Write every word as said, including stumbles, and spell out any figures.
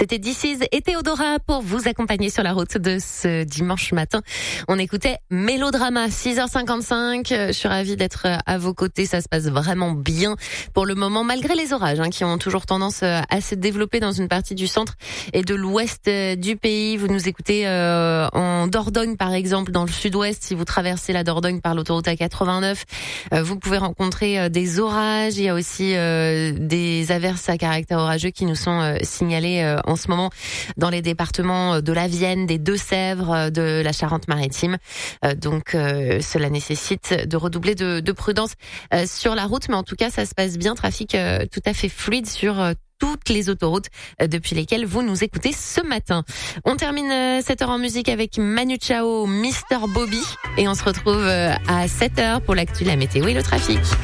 C'était This Is et Théodora pour vous accompagner sur la route de ce dimanche matin. On écoutait Mélodrama, six heures cinquante-cinq. Je suis ravie d'être à vos côtés. Ça se passe vraiment bien pour le moment, malgré les orages hein, qui ont toujours tendance à se développer dans une partie du centre et de l'ouest du pays. Vous nous écoutez euh, en Dordogne, par exemple, dans le sud-ouest. Si vous traversez la Dordogne par l'autoroute A quatre-vingt-neuf, euh, vous pouvez rencontrer euh, des orages. Il y a aussi euh, des averses à caractère orageux qui nous sont euh, signalées euh, en ce moment dans les départements de la Vienne, des Deux-Sèvres, de la Charente-Maritime. Euh, donc euh, cela nécessite de redoubler de, de prudence euh, sur la route, mais en tout cas ça se passe bien, trafic euh, tout à fait fluide sur euh, toutes les autoroutes euh, depuis lesquelles vous nous écoutez ce matin. On termine euh, cette heure en musique avec Manu Chao, Mister Bobby, et on se retrouve euh, à sept heures pour l'actu, la météo et le trafic.